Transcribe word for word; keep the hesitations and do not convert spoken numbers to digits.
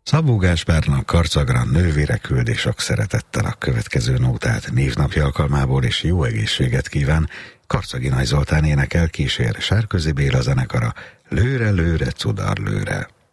Szabó Gáspárnak Karcagra nővére küldi sok szeretettel a következő nótát névnapja alkalmából, és jó egészséget kíván. Karcagi Nagy Zoltán énekel, kísér Sárközi Béla zenekara. Lőre, lőre, cudar lőre.